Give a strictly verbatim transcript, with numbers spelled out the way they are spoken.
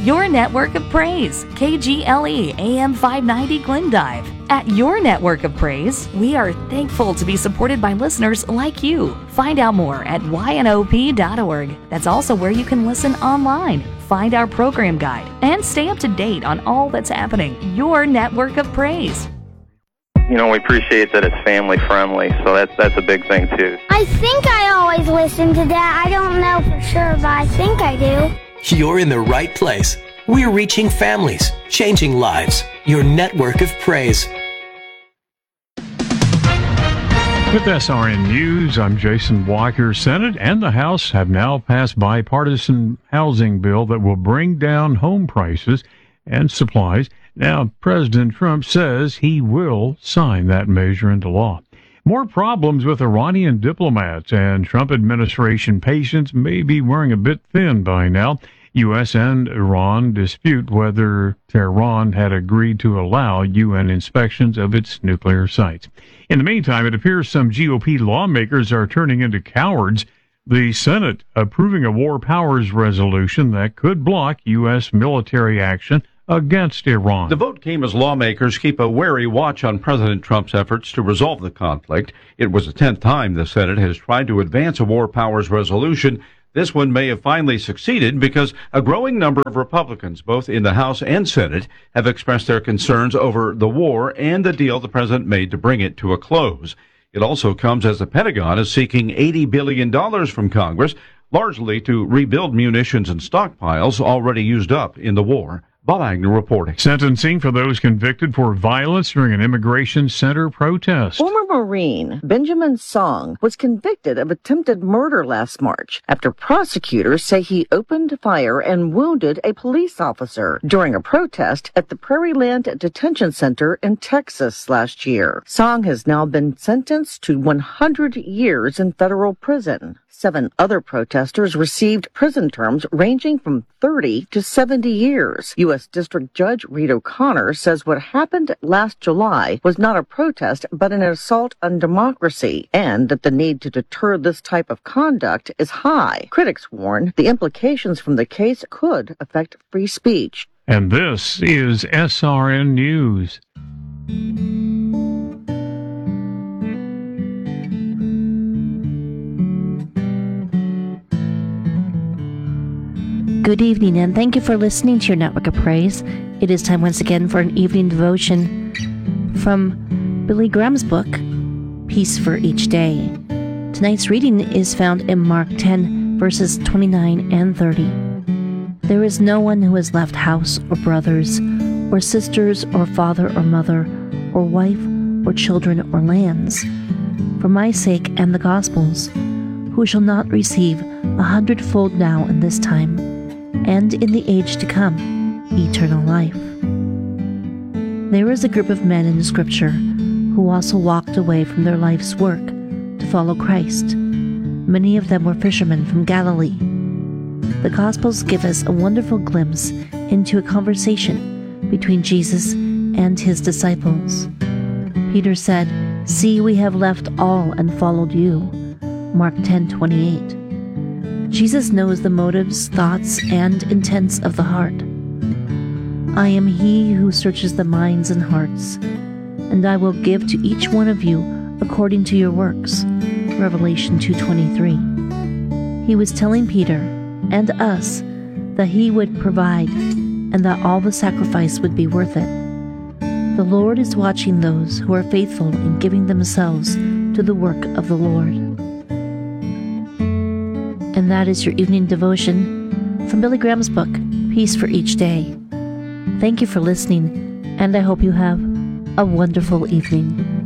Your network of praise, K G L E A M five ninety Glendive. At Your Network of Praise, we are thankful to be supported by listeners like you. Find out more at Y N O P dot org. That's also where you can listen online, find our program guide, and stay up to date on all that's happening. Your Network of Praise. You know, we appreciate that it's family friendly, so that's that's a big thing too. I think I always listen to that. I don't know for sure, but I think I do. You're in the right place. We're reaching families, changing lives. Your Network of Praise. With S R N News, I'm Jason Walker. Senate and the House have now passed bipartisan housing bill that will bring down home prices and supplies. Now, President Trump says he will sign that measure into law. More problems with Iranian diplomats, and Trump administration patience may be wearing a bit thin by now. U S and Iran dispute whether Tehran had agreed to allow U N inspections of its nuclear sites. In the meantime, it appears some G O P lawmakers are turning into cowards. The Senate approving a war powers resolution that could block U S military action against Iran. The vote came as lawmakers keep a wary watch on President Trump's efforts to resolve the conflict. It was the tenth time the Senate has tried to advance a war powers resolution. This one may have finally succeeded because a growing number of Republicans, both in the House and Senate, have expressed their concerns over the war and the deal the president made to bring it to a close. It also comes as the Pentagon is seeking eighty billion dollars from Congress, largely to rebuild munitions and stockpiles already used up in the war. Bob Agnew reporting. Sentencing for those convicted for violence during an immigration center protest. Former Marine Benjamin Song was convicted of attempted murder last March after prosecutors say he opened fire and wounded a police officer during a protest at the Prairieland Detention Center in Texas last year. Song has now been sentenced to one hundred years in federal prison. Seven other protesters received prison terms ranging from thirty to seventy years. U S District Judge Reed O'Connor says what happened last July was not a protest but an assault on democracy, and that the need to deter this type of conduct is high. Critics warn the implications from the case could affect free speech. And this is S R N News. Good evening, and thank you for listening to your Network of Praise. It is time once again for an evening devotion from Billy Graham's book, Peace for Each Day. Tonight's reading is found in Mark ten, verses twenty-nine and thirty. There is no one who has left house or brothers, or sisters, or father or mother, or wife, or children, or lands, for my sake and the gospel's, who shall not receive a hundredfold now in this time, and in the age to come, eternal life. There is a group of men in Scripture who also walked away from their life's work to follow Christ. Many of them were fishermen from Galilee. The Gospels give us a wonderful glimpse into a conversation between Jesus and his disciples. Peter said, "See, we have left all and followed you." Mark ten twenty-eight. Jesus knows the motives, thoughts, and intents of the heart. I am he who searches the minds and hearts, and I will give to each one of you according to your works. Revelation two twenty-three. He was telling Peter and us that he would provide and that all the sacrifice would be worth it. The Lord is watching those who are faithful in giving themselves to the work of the Lord. And that is your evening devotion from Billy Graham's book, Peace for Each Day. Thank you for listening, and I hope you have a wonderful evening.